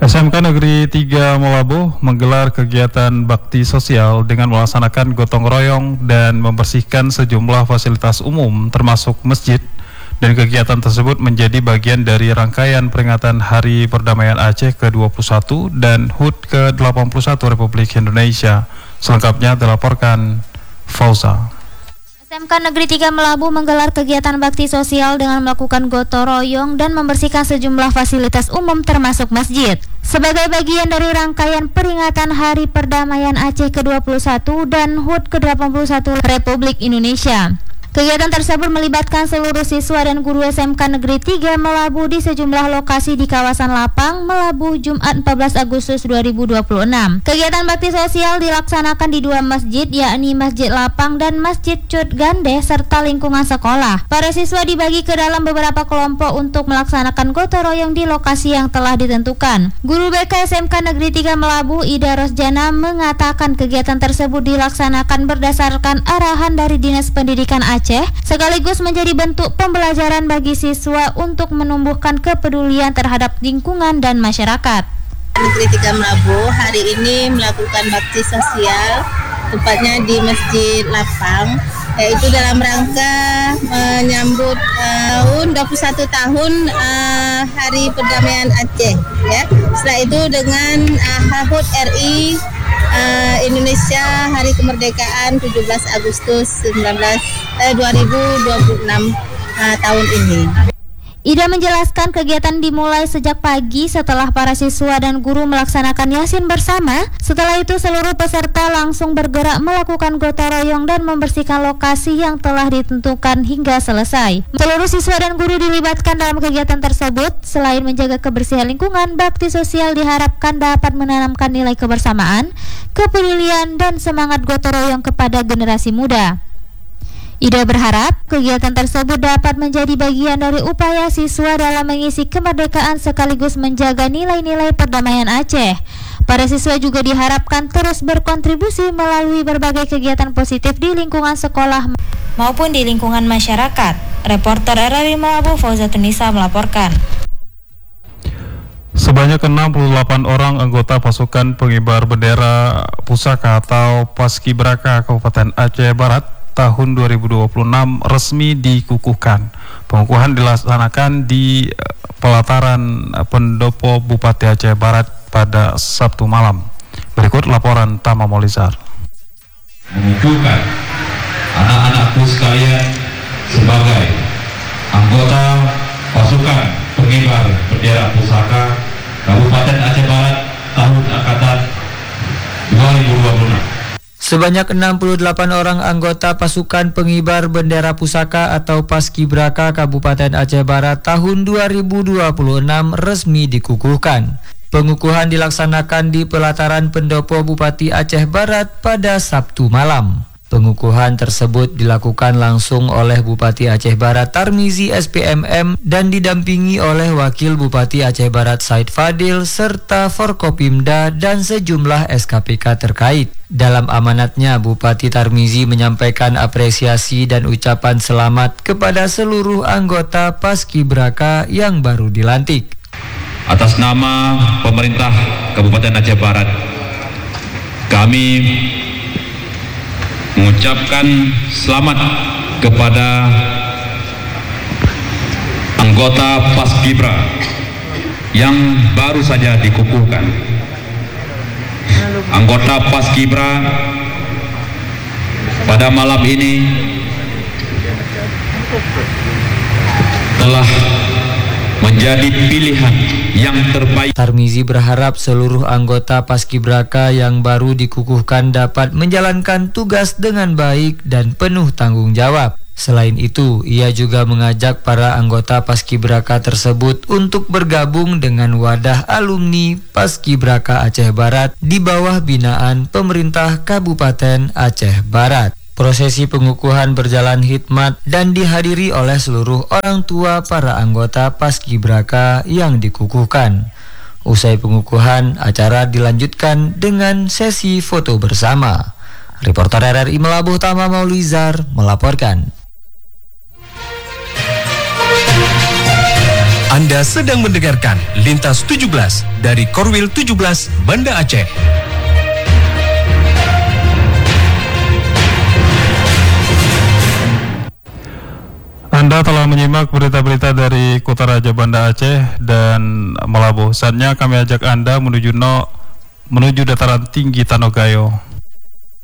SMK Negeri 3 Melabuh menggelar kegiatan bakti sosial dengan melaksanakan gotong royong dan membersihkan sejumlah fasilitas umum termasuk masjid, dan kegiatan tersebut menjadi bagian dari rangkaian peringatan Hari Perdamaian Aceh ke-21 dan HUT ke-81 Republik Indonesia. Selengkapnya dilaporkan Fauza. SMK Negeri 3 Melabuh menggelar kegiatan bakti sosial dengan melakukan gotong royong dan membersihkan sejumlah fasilitas umum termasuk masjid. Sebagai bagian dari rangkaian peringatan Hari Perdamaian Aceh ke-21 dan HUT ke-81 Republik Indonesia. Kegiatan tersebut melibatkan seluruh siswa dan guru SMK Negeri 3 Melabuh di sejumlah lokasi di kawasan Lapang, Melabuh, Jumat 14 Agustus 2026. Kegiatan bakti sosial dilaksanakan di dua masjid, yakni Masjid Lapang dan Masjid Cut Gandeh serta lingkungan sekolah. Para siswa dibagi ke dalam beberapa kelompok untuk melaksanakan gotong royong di lokasi yang telah ditentukan. Guru BK SMK Negeri 3 Melabuh, Ida Rosjana, mengatakan kegiatan tersebut dilaksanakan berdasarkan arahan dari Dinas Pendidikan Aceh, sekaligus menjadi bentuk pembelajaran bagi siswa untuk menumbuhkan kepedulian terhadap lingkungan dan masyarakat. Negeri 3 Melabuh hari ini melakukan bakti sosial, tepatnya di Masjid Lapang, yaitu dalam rangka menyambut 21 tahun Hari Perdamaian Aceh. Ya. Setelah itu dengan HUT RI Indonesia Hari Kemerdekaan 17 Agustus 2026 tahun ini. Ida menjelaskan kegiatan dimulai sejak pagi setelah para siswa dan guru melaksanakan Yasin bersama. Setelah itu seluruh peserta langsung bergerak melakukan gotong royong dan membersihkan lokasi yang telah ditentukan hingga selesai. Seluruh siswa dan guru dilibatkan dalam kegiatan tersebut. Selain menjaga kebersihan lingkungan, bakti sosial diharapkan dapat menanamkan nilai kebersamaan, kepedulian, dan semangat gotong royong kepada generasi muda. Ida berharap kegiatan tersebut dapat menjadi bagian dari upaya siswa dalam mengisi kemerdekaan sekaligus menjaga nilai-nilai perdamaian Aceh. Para siswa juga diharapkan terus berkontribusi melalui berbagai kegiatan positif di lingkungan sekolah maupun di lingkungan masyarakat. Reporter RRI Melabuh, Fauza Tunisa melaporkan. Sebanyak 68 orang anggota pasukan pengibar bendera pusaka atau Paskibraka Kabupaten Aceh Barat tahun 2026 resmi dikukuhkan. Pengukuhan dilaksanakan di pelataran pendopo Bupati Aceh Barat pada Sabtu malam. Berikut laporan Tama Molizar. Mengukuhkan anak-anakku sekalian sebagai anggota pasukan pengibar bendera pusaka Kabupaten Aceh Barat tahun angkatan 2026. Sebanyak 68 orang anggota pasukan pengibar bendera pusaka atau Paskibraka Kabupaten Aceh Barat tahun 2026 resmi dikukuhkan. Pengukuhan dilaksanakan di pelataran pendopo Bupati Aceh Barat pada Sabtu malam. Pengukuhan tersebut dilakukan langsung oleh Bupati Aceh Barat Tarmizi SPMM dan didampingi oleh Wakil Bupati Aceh Barat Said Fadil serta Forkopimda dan sejumlah SKPK terkait. Dalam amanatnya, Bupati Tarmizi menyampaikan apresiasi dan ucapan selamat kepada seluruh anggota Paskibraka yang baru dilantik. Atas nama pemerintah Kabupaten Aceh Barat, kami mengucapkan selamat kepada anggota Paskibra yang baru saja dikukuhkan. Anggota Paskibra pada malam ini telah menjadi pilihan yang terbaik. Tarmizi berharap seluruh anggota Paskibraka yang baru dikukuhkan dapat menjalankan tugas dengan baik dan penuh tanggung jawab. Selain itu, ia juga mengajak para anggota Paskibraka tersebut untuk bergabung dengan wadah alumni Paskibraka Aceh Barat di bawah binaan pemerintah Kabupaten Aceh Barat. Prosesi pengukuhan berjalan hikmat dan dihadiri oleh seluruh orang tua para anggota Paskibraka yang dikukuhkan. Usai pengukuhan, acara dilanjutkan dengan sesi foto bersama. Reporter RRI Melabuh Tama Maulizar melaporkan. Anda sedang mendengarkan Lintas 17 dari Korwil 17 Banda Aceh. Anda telah menyimak berita-berita dari Kutaraja Banda Aceh dan Melabuh. Saatnya kami ajak Anda menuju dataran tinggi Tanogayo.